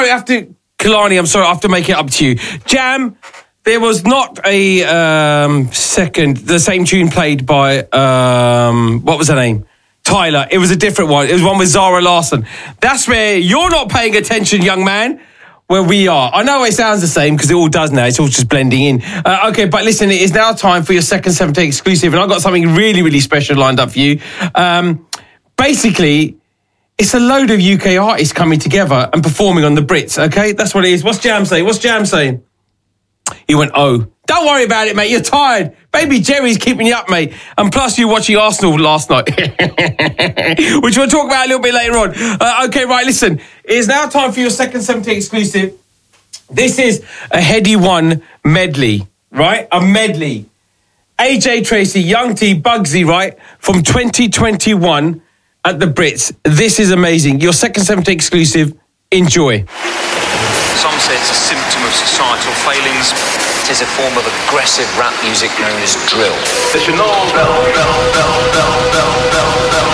sorry, Kalani, I'm sorry, I have to make it up to you. Jam, there was not a the same tune played by, what was her name? Tyler. It was a different one. It was one with Zara Larsson. That's where you're not paying attention, young man, where we are. I know it sounds the same because it all does now. It's all just blending in. Okay, but listen, it is now time for your second 7-Day exclusive, and I've got something really, really special lined up for you. Basically, it's a load of UK artists coming together and performing on the Brits, okay? That's what it is. What's Jam saying? He went, oh. Don't worry about it, mate. You're tired. Baby Jerry's keeping you up, mate. And plus, you're watching Arsenal last night, which we'll talk about a little bit later on. Okay, right, listen. It is now time for your second 7-Day exclusive. This is a Heady One medley, right? A medley. AJ Tracey, Young T, Bugsy, right? From 2021 at the Brits. This is amazing. Your second 7-Day exclusive. Enjoy. Some say it's a symptom of societal failings. It is a form of aggressive rap music known as drill. It's your normal bell, bell, bell, bell, bell.